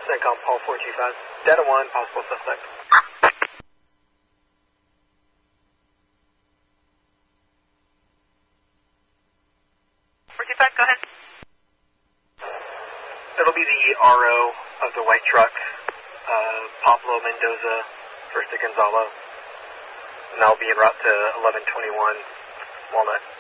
CENTCOM Paul 425. Data 1, possible suspect. 425, go ahead. It'll be the RO of the white truck, Pablo Mendoza, first to Gonzalo. And I'll be en route to 1121 Walnut.